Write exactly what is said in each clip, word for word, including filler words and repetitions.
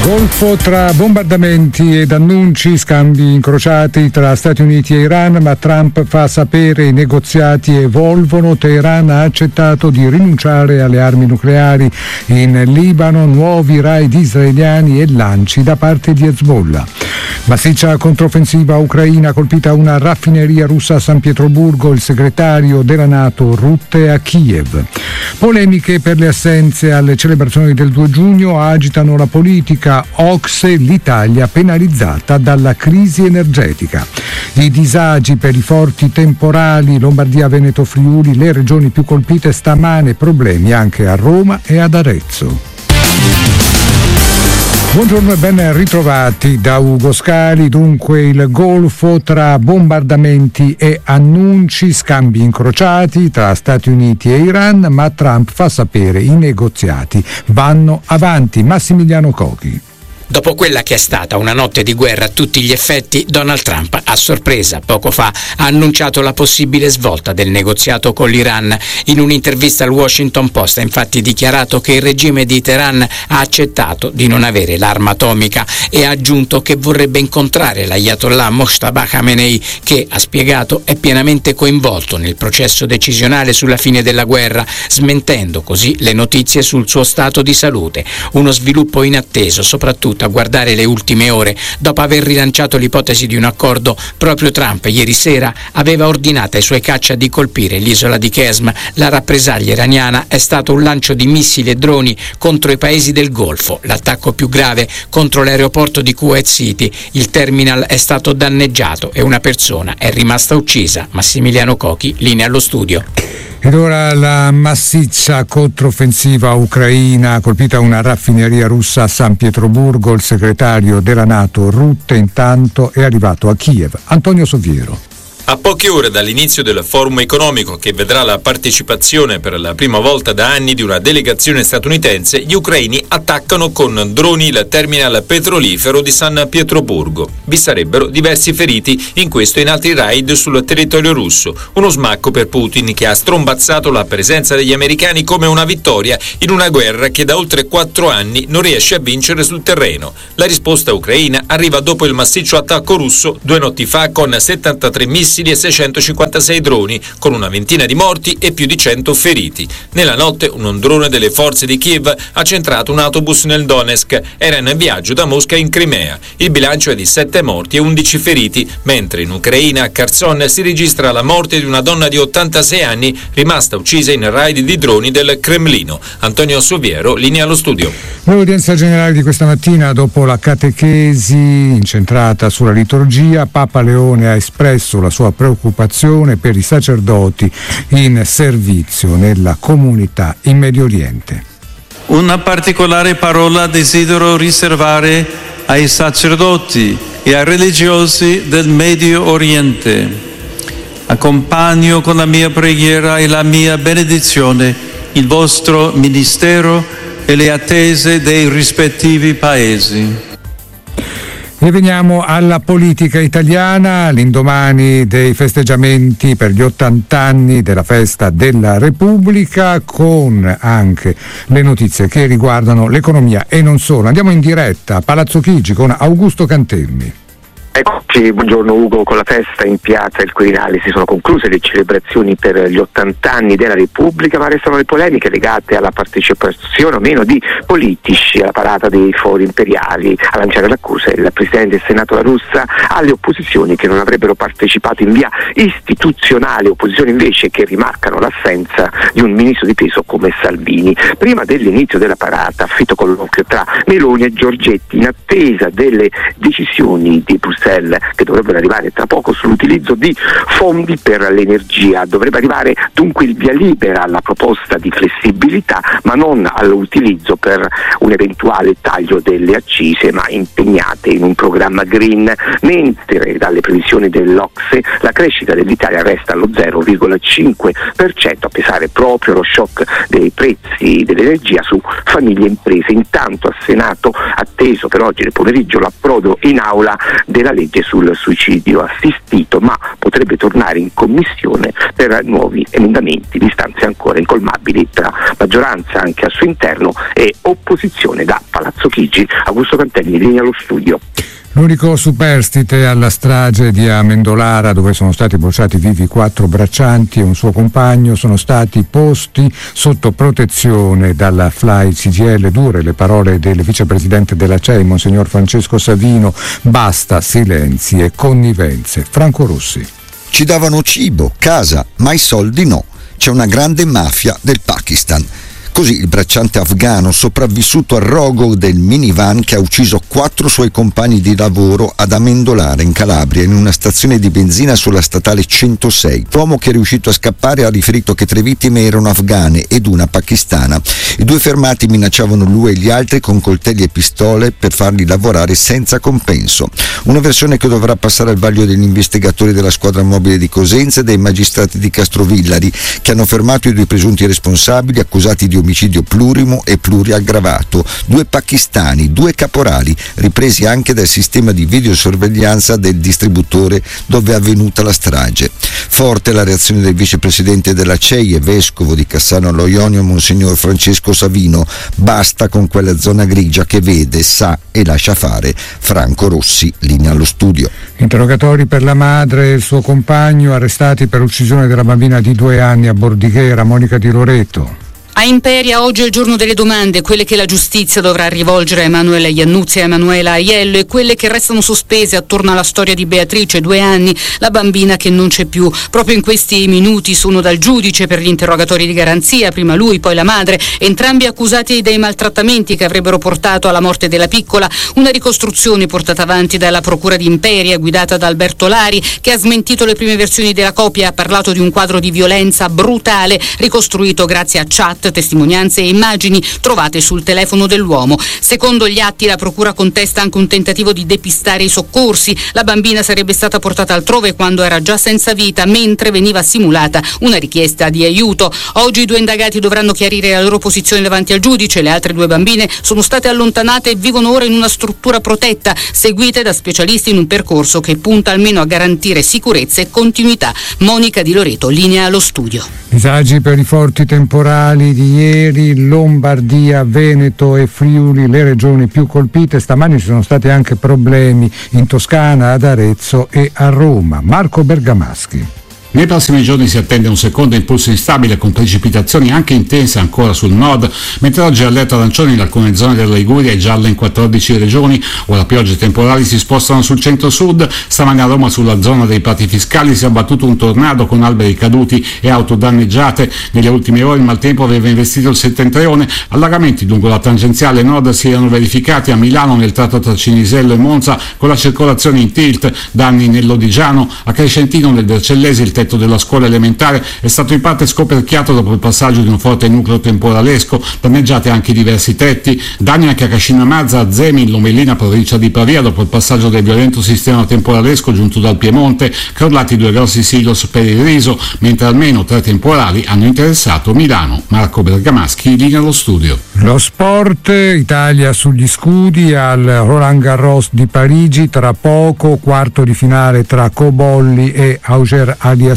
Golfo tra bombardamenti ed annunci, scambi incrociati tra Stati Uniti e Iran, ma Trump fa sapere i negoziati evolvono. Teheran ha accettato di rinunciare alle armi nucleari. In Libano nuovi raid israeliani e lanci da parte di Hezbollah. Massiccia controffensiva ucraina, colpita una raffineria russa a San Pietroburgo, il segretario della NATO Rutte a Kiev. Polemiche per le assenze alle celebrazioni del due giugno agitano la politica. O C S E, l'Italia penalizzata dalla crisi energetica. I disagi per i forti temporali, Lombardia, Veneto, Friuli, le regioni più colpite stamane, problemi anche a Roma e ad Arezzo. Buongiorno e ben ritrovati da Ugo Scali. Dunque il Golfo tra bombardamenti e annunci, scambi incrociati tra Stati Uniti e Iran, ma Trump fa sapere i negoziati vanno avanti. Massimiliano Cochi. Dopo quella che è stata una notte di guerra a tutti gli effetti, Donald Trump, a sorpresa, poco fa, ha annunciato la possibile svolta del negoziato con l'Iran. In un'intervista al Washington Post ha infatti dichiarato che il regime di Teheran ha accettato di non avere l'arma atomica e ha aggiunto che vorrebbe incontrare l'Ayatollah Mojtaba Khamenei, che, ha spiegato, è pienamente coinvolto nel processo decisionale sulla fine della guerra, smentendo così le notizie sul suo stato di salute. Uno sviluppo inatteso, soprattutto a guardare le ultime ore. Dopo aver rilanciato l'ipotesi di un accordo, proprio Trump ieri sera aveva ordinato ai suoi caccia di colpire l'isola di Qesm. La rappresaglia iraniana è stato un lancio di missili e droni contro i paesi del Golfo, l'attacco più grave contro l'aeroporto di Kuwait City. Il terminal è stato danneggiato e una persona è rimasta uccisa. Massimiliano Cochi, linea allo studio. Ed ora la massiccia controffensiva ucraina, colpita una raffineria russa a San Pietroburgo. Il segretario della NATO Rutte intanto è arrivato a Kiev. Antonio Soviero. A poche ore dall'inizio del forum economico, che vedrà la partecipazione per la prima volta da anni di una delegazione statunitense, gli ucraini attaccano con droni il terminal petrolifero di San Pietroburgo. Vi sarebbero diversi feriti in questo e in altri raid sul territorio russo. Uno smacco per Putin, che ha strombazzato la presenza degli americani come una vittoria in una guerra che da oltre quattro anni non riesce a vincere sul terreno. La risposta ucraina arriva dopo il massiccio attacco russo due notti fa con settantatré missili e seicentocinquantasei droni, con una ventina di morti e più di cento feriti. Nella notte un drone delle forze di Kiev ha centrato un autobus nel Donetsk. Era in viaggio da Mosca in Crimea. Il bilancio è di sette morti e undici feriti, mentre in Ucraina, a Kherson, si registra la morte di una donna di ottantasei anni rimasta uccisa in raid di droni del Cremlino. Antonio Soviero, linea allo studio. L'udienza generale di questa mattina, dopo la catechesi incentrata sulla liturgia, Papa Leone ha espresso la sua preoccupazione per i sacerdoti in servizio nella comunità in Medio Oriente. Una particolare parola desidero riservare ai sacerdoti e ai religiosi del Medio Oriente. Accompagno con la mia preghiera e la mia benedizione il vostro ministero e le attese dei rispettivi paesi. E veniamo alla politica italiana, all'indomani dei festeggiamenti per gli ottanta anni della festa della Repubblica, con anche le notizie che riguardano l'economia e non solo. Andiamo in diretta a Palazzo Chigi con Augusto Cantelmi. Eccoci, buongiorno Ugo. Con la festa in piazza del Quirinale si sono concluse le celebrazioni per gli ottanta anni della Repubblica, ma restano le polemiche legate alla partecipazione o meno di politici alla parata dei fori imperiali. A lanciare l'accusa il Presidente del Senato La Russa alle opposizioni che non avrebbero partecipato in via istituzionale, opposizioni invece che rimarcano l'assenza di un ministro di peso come Salvini. Prima dell'inizio della parata, affitto colloquio tra Meloni e Giorgetti in attesa delle decisioni di Bruxelles che dovrebbero arrivare tra poco sull'utilizzo di fondi per l'energia. Dovrebbe arrivare dunque il via libera alla proposta di flessibilità, ma non all'utilizzo per un eventuale taglio delle accise, ma impegnate in un programma green, mentre dalle previsioni dell'O C S E la crescita dell'Italia resta allo zero virgola cinque per cento, a pesare proprio lo shock dei prezzi dell'energia su famiglie e imprese. Intanto al Senato, atteso per oggi nel pomeriggio l'approdo in aula della legge sul suicidio assistito, ma potrebbe tornare in commissione per nuovi emendamenti, distanze ancora incolmabili tra maggioranza anche al suo interno e opposizione da Palazzo Chigi. Augusto Cantelli, linea allo studio. L'unico superstite alla strage di Amendolara, dove sono stati bruciati vivi quattro braccianti e un suo compagno, sono stati posti sotto protezione dalla F L A I C G I L. Dure le parole del vicepresidente della C E I, Monsignor Francesco Savino: basta silenzi e connivenze. Franco Rossi. Ci davano cibo, casa, ma i soldi no. C'è una grande mafia del Pakistan. Così il bracciante afghano, sopravvissuto al rogo del minivan che ha ucciso quattro suoi compagni di lavoro ad Amendolara in Calabria, in una stazione di benzina sulla statale centosei. L'uomo che è riuscito a scappare ha riferito che tre vittime erano afghane ed una pakistana. I due fermati minacciavano lui e gli altri con coltelli e pistole per farli lavorare senza compenso. Una versione che dovrà passare al vaglio degli investigatori della squadra mobile di Cosenza e dei magistrati di Castrovillari, che hanno fermato i due presunti responsabili accusati di omicidio plurimo e pluriaggravato, due pakistani, due caporali, ripresi anche dal sistema di videosorveglianza del distributore dove è avvenuta la strage. Forte la reazione del vicepresidente della C E I e vescovo di Cassano allo Ionio, Monsignor Francesco Savino: basta con quella zona grigia che vede, sa e lascia fare. Franco Rossi, linea allo studio. Interrogatori per la madre e il suo compagno, arrestati per uccisione della bambina di due anni a Bordighera. Monica Di Loreto. A Imperia oggi è il giorno delle domande, quelle che la giustizia dovrà rivolgere a Emanuele Iannuzzi e a Emanuela Aiello, e quelle che restano sospese attorno alla storia di Beatrice, due anni, la bambina che non c'è più. Proprio in questi minuti sono dal giudice per gli interrogatori di garanzia, prima lui, poi la madre, entrambi accusati dei maltrattamenti che avrebbero portato alla morte della piccola. Una ricostruzione portata avanti dalla procura di Imperia, guidata da Alberto Lari, che ha smentito le prime versioni della copia e ha parlato di un quadro di violenza brutale, ricostruito grazie a chat, testimonianze e immagini trovate sul telefono dell'uomo. Secondo gli atti, la procura contesta anche un tentativo di depistare i soccorsi. La bambina sarebbe stata portata altrove quando era già senza vita, mentre veniva simulata una richiesta di aiuto. Oggi i due indagati dovranno chiarire la loro posizione davanti al giudice. Le altre due bambine sono state allontanate e vivono ora in una struttura protetta, seguite da specialisti in un percorso che punta almeno a garantire sicurezza e continuità. Monica Di Loreto, linea allo studio. Disagi per i forti temporali di ieri, Lombardia, Veneto e Friuli, le regioni più colpite. Stamani ci sono stati anche problemi in Toscana, ad Arezzo e a Roma. Marco Bergamaschi. Nei prossimi giorni si attende un secondo impulso instabile con precipitazioni anche intense ancora sul nord, mentre oggi è allerta arancione in alcune zone della Liguria e gialla in quattordici regioni. Ora piogge temporali si spostano sul centro-sud. Stamani a Roma, sulla zona dei Prati Fiscali, si è abbattuto un tornado con alberi caduti e auto danneggiate. Nelle ultime ore il maltempo aveva investito il settentrione. Allagamenti lungo la tangenziale nord si erano verificati a Milano nel tratto tra Cinisello e Monza, con la circolazione in tilt. Danni nell'Odigiano. A Crescentino, nel Vercellese, il tetto della scuola elementare è stato in parte scoperchiato dopo il passaggio di un forte nucleo temporalesco, danneggiati anche diversi tetti. Danni anche a Cascina Mazza, a Zemi, in Lomellina, provincia di Pavia, dopo il passaggio del violento sistema temporalesco giunto dal Piemonte, crollati due grossi silos per il riso, mentre almeno tre temporali hanno interessato Milano. Marco Bergamaschi, linea allo studio. Lo sport, Italia sugli scudi al Roland Garros di Parigi, tra poco quarto di finale tra Cobolli e Auger Aliassime.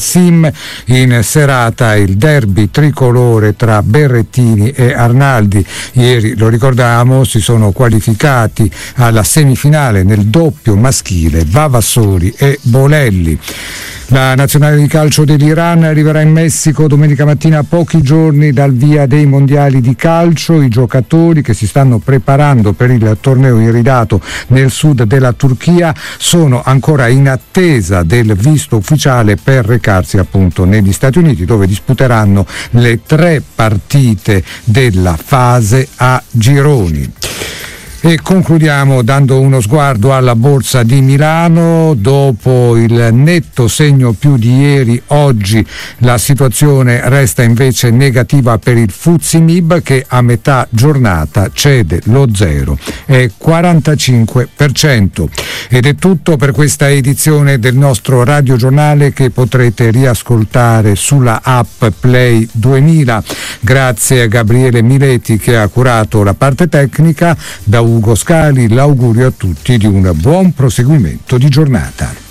In serata il derby tricolore tra Berrettini e Arnaldi. Ieri, lo ricordiamo, si sono qualificati alla semifinale nel doppio maschile Vavassori e Bolelli. La nazionale di calcio dell'Iran arriverà in Messico domenica mattina, a pochi giorni dal via dei mondiali di calcio. I giocatori che si stanno preparando per il torneo iridato nel sud della Turchia sono ancora in attesa del visto ufficiale per recarsi appunto negli Stati Uniti, dove disputeranno le tre partite della fase a gironi. E concludiamo dando uno sguardo alla borsa di Milano. Dopo il netto segno più di ieri, oggi la situazione resta invece negativa per il Fuzimib, che a metà giornata cede lo zero e quarantacinque per cento. Ed è tutto per questa edizione del nostro radiogiornale, che potrete riascoltare sulla app Play duemila. Grazie a Gabriele Mileti che ha curato la parte tecnica. Da Ugo Scali, l'augurio a tutti di un buon proseguimento di giornata.